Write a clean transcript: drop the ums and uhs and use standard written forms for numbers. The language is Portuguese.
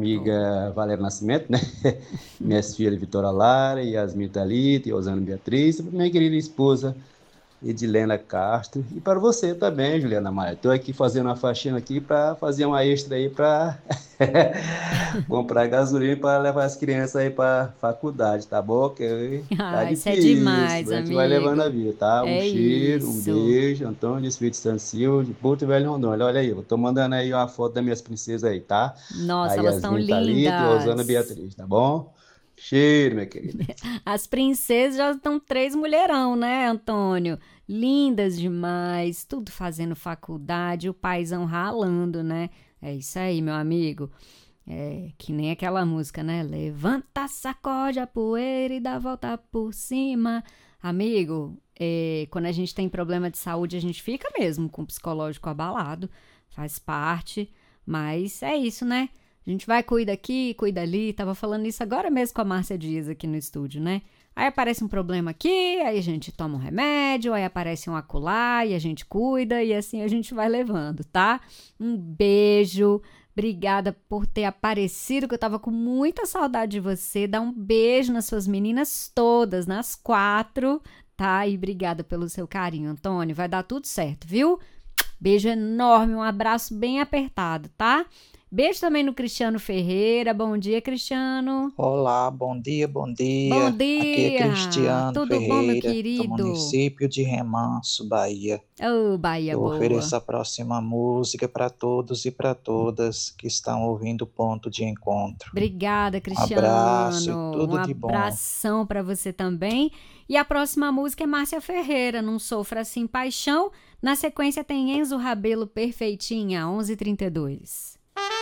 amiga Valéria Nascimento, né? Minhas filhas Vitória Lara, Yasmin Thalita e Osana Beatriz, para minha querida esposa Edilena Castro, e para você também, Juliana Maia. Estou aqui fazendo uma faxina aqui para fazer uma extra aí para comprar gasolina para levar as crianças aí para faculdade, tá bom? Que tá Ah, isso é difícil, demais, a gente vai levando a amigo. vida, tá? Um É cheiro, um isso. beijo, Antônio de Espírito Santo Silva, de Porto Velho Rondônia. Olha aí, eu tô mandando aí uma foto das minhas princesas aí, tá? A Nossa, elas estão Yasmin Thalita e a Osana lindas. Beatriz, tá bom? Cheiro, minha querida. As princesas já estão três mulherão, né, Antônio? Lindas demais, tudo fazendo faculdade, o paizão ralando, né? É isso aí, meu amigo. É que nem aquela música, né? Levanta, sacode a poeira e dá a volta por cima. Amigo, quando a gente tem problema de saúde, a gente fica mesmo com o psicológico abalado. Faz parte. Mas é isso, né? A gente vai, cuida aqui, cuida ali. Tava falando isso agora mesmo com a Márcia Dias aqui no estúdio, né? Aí aparece um problema aqui, aí a gente toma um remédio, aí aparece um acolá e a gente cuida e assim a gente vai levando, tá? Um beijo. Obrigada por ter aparecido, que eu tava com muita saudade de você. Dá um beijo nas suas meninas todas, nas quatro, tá? E obrigada pelo seu carinho, Antônio. Vai dar tudo certo, viu? Beijo enorme, um abraço bem apertado, tá? Beijo também no Cristiano Ferreira. Bom dia, Cristiano. Olá, bom dia, bom Bom dia. Aqui é dia! Cristiano Tudo bom, meu Ferreira, do querido? município de Remanso, Bahia. Ô, Bahia Eu boa. ofereço a próxima música para todos e para todas que estão ouvindo o Ponto de Encontro. Obrigada, Um abraço e Cristiano. Um tudo de bom. abração para você também. E a próxima música é Márcia Ferreira, Não Sofra Assim Paixão. Na sequência tem Enzo Rabelo Perfeitinha, 11:32.